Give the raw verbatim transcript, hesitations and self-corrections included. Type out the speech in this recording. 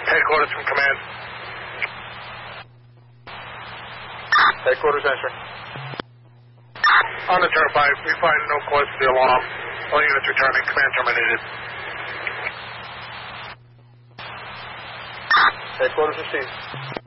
Headquarters from command. Headquarters answering. On the turnpike, we find no cause for the alarm. All units returning. Command terminated. Headquarters received.